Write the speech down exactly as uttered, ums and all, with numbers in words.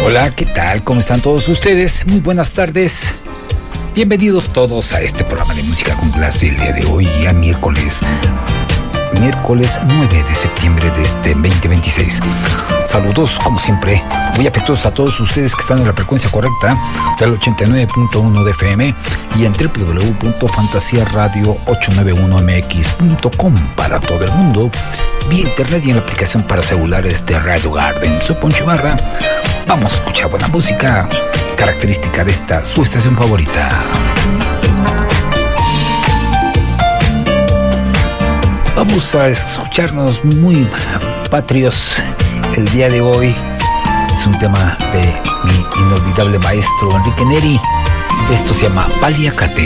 Hola, ¿qué tal? ¿Cómo están todos ustedes? Muy buenas tardes. Bienvenidos todos a este programa de música con clase el día de hoy, ya miércoles, miércoles nueve de septiembre de este veinte veintiséis. Saludos, como siempre, muy afectuosos a todos ustedes que están en la frecuencia correcta del ochenta y nueve punto uno de F M y en doble u doble u doble u punto fantasía radio ochocientos noventa y uno m x punto com para todo el mundo, vía internet y en la aplicación para celulares de Radio Garden. Soy Poncho Ibarra. Vamos a escuchar buena música característica de esta, su estación favorita. Vamos a escucharnos muy patrios el día de hoy. Es un tema de mi inolvidable maestro Enrique Neri. Esto se llama Paliacate.